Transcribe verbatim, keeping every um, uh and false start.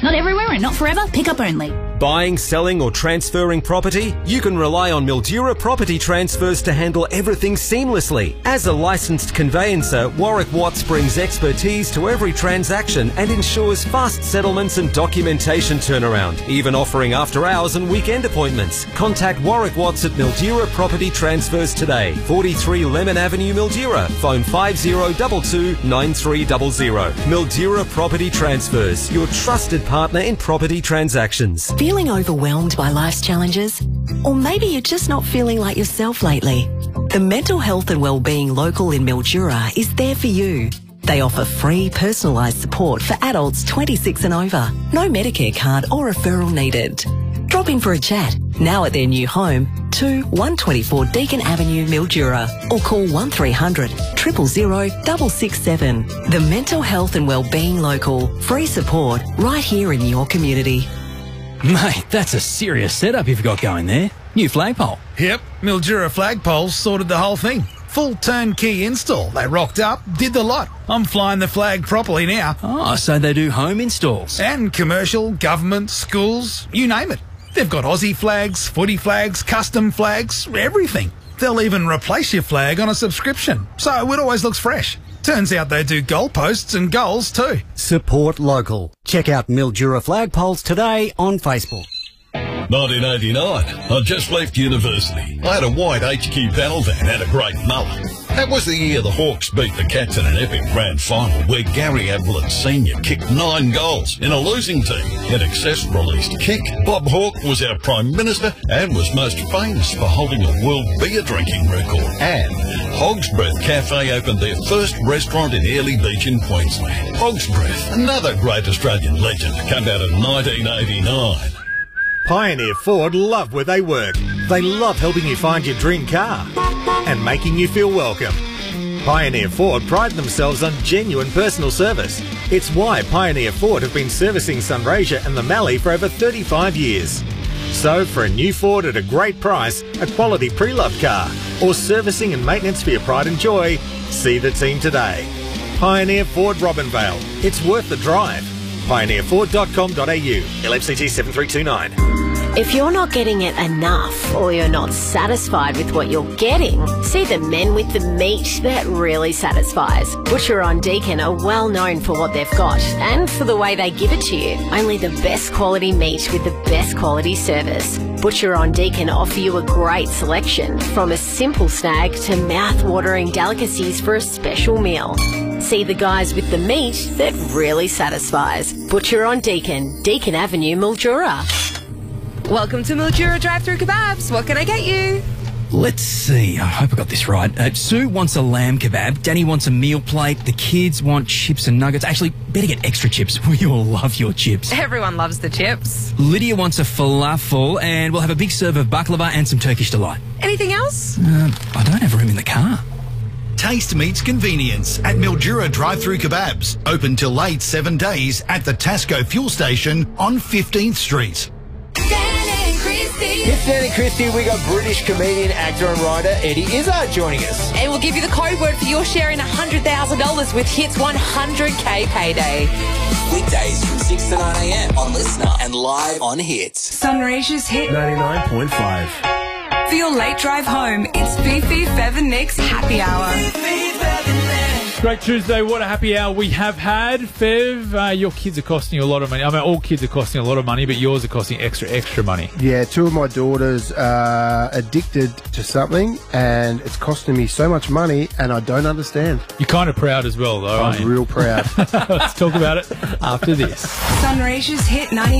Not everywhere and not forever, pick up only. Buying, selling or transferring property? You can rely on Mildura Property Transfers to handle everything seamlessly. As a licensed conveyancer, Warwick Watts brings expertise to every transaction and ensures fast settlements and documentation turnaround, even offering after hours and weekend appointments. Contact Warwick Watts at Mildura Property Transfers today. forty-three Lemon Avenue, Mildura. Phone five zero two two, nine three zero zero. Mildura Property Transfers, your trusted partner in property transactions. Feeling overwhelmed by life's challenges? Or maybe you're just not feeling like yourself lately? The Mental Health and Wellbeing Local in Mildura is there for you. They offer free personalised support for adults twenty-six and over. No Medicare card or referral needed. Drop in for a chat, now at their new home, two one twenty-four Deakin Avenue, Mildura, or call one three hundred, zero zero zero, six six seven. The Mental Health and Wellbeing Local. Free support right here in your community. Mate, that's a serious setup you've got going there. New flagpole. Yep, Mildura Flagpoles sorted the whole thing. Full turnkey install. They rocked up, did the lot. I'm flying the flag properly now. Oh, so they do home installs. And commercial, government, schools, you name it. They've got Aussie flags, footy flags, custom flags, everything. They'll even replace your flag on a subscription, so it always looks fresh. Turns out they do goalposts and goals too. Support local. Check out Mildura Flagpoles today on Facebook. nineteen eighty-nine. I just left university. I had a white H Q panel van and a great mullet. That was the year the Hawks beat the Cats in an epic grand final where Gary Ablett Senior kicked nine goals in a losing team. In excess released kick, Bob Hawke was our Prime Minister and was most famous for holding a world beer drinking record. And Hog's Breath Cafe opened their first restaurant in Airlie Beach in Queensland. Hog's Breath, another great Australian legend, came out in nineteen eighty-nine. Pioneer Ford love where they work. They love helping you find your dream car and making you feel welcome. Pioneer Ford pride themselves on genuine personal service. It's why Pioneer Ford have been servicing Sunraysia and the Mallee for over thirty-five years. So for a new Ford at a great price, a quality pre-loved car, or servicing and maintenance for your pride and joy, see the team today. Pioneer Ford Robinvale. It's worth the drive. pioneer ford dot com dot a u. L M C T seven three two nine. If you're not getting it enough or you're not satisfied with what you're getting, see the men with the meat that really satisfies. Butcher on Deakin are well known for what they've got and for the way they give it to you. Only the best quality meat with the best quality service. Butcher on Deakin offer you a great selection, from a simple snag to mouth-watering delicacies for a special meal. See the guys with the meat that really satisfies. Butcher on Deakin, Deakin Avenue, Mildura. Welcome to Mildura Drive-Thru Kebabs. What can I get you? Let's see. I hope I got this right. Uh, Sue wants a lamb kebab. Danny wants a meal plate. The kids want chips and nuggets. Actually, better get extra chips. We all love your chips. Everyone loves the chips. Lydia wants a falafel, and we'll have a big serve of baklava and some Turkish delight. Anything else? Uh, I don't have room in the car. Taste meets convenience at Mildura Drive-Thru Kebabs. Open till late seven days at the Tasco fuel station on fifteenth Street. It's Dan and Christy. We got British comedian, actor and writer Eddie Izzard joining us. And we'll give you the code word for your share in one hundred thousand dollars with Hits one hundred K payday. Weekdays from six to nine a m on Listener and live on Hits. Sunraysia's Hit ninety-nine point five. For your late drive home, it's Fifi, Fev and Nick's Happy Hour. Great Tuesday, what a happy hour we have had. Fev, uh, your kids are costing you a lot of money. I mean, all kids are costing a lot of money, but yours are costing extra, extra money. Yeah, two of my daughters are addicted to something, and it's costing me so much money, and I don't understand. You're kind of proud as well, though, aren't I'm you? real proud. Let's talk about it after this. Sunraysia's Hit ninety.